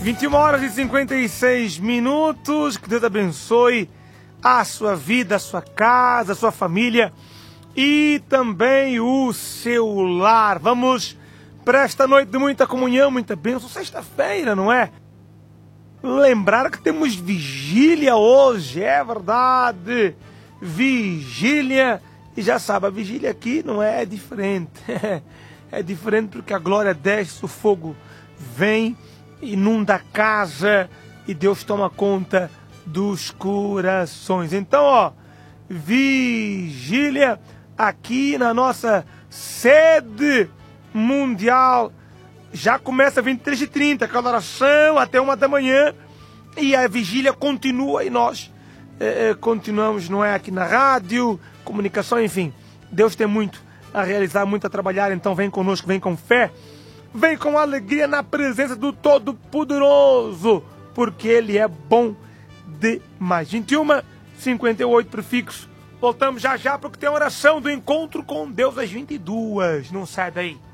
21 horas e 56 minutos. Que Deus abençoe a sua vida, a sua casa, a sua família e também o seu lar. Vamos para esta noite de muita comunhão, muita bênção. Sexta-feira, não é? Lembrar que temos vigília hoje, é verdade. Vigília. E já sabe, a vigília aqui não é diferente. É diferente porque a glória desce, o fogo vem, inunda a casa e Deus toma conta dos corações. Então, ó, vigília aqui na nossa sede mundial. Já começa 23h30, aquela oração até 1 da manhã. E a vigília continua e nós continuamos, não é, aqui na rádio, comunicação, enfim. Deus tem muito a realizar, muito a trabalhar, então vem conosco, vem com fé, vem com alegria na presença do Todo-Poderoso, porque Ele é bom demais. 21h58 prefixo. Voltamos já já porque tem a oração do encontro com Deus às 22h. Não sai daí.